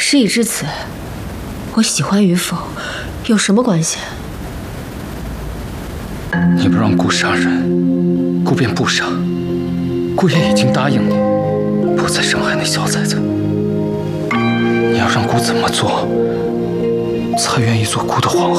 事已至此，我喜欢与否有什么关系？ 你不让顾杀人，顾便不杀。顾也已经答应你，不再伤害那小崽子。你要让顾怎么做，才愿意做顾的皇后？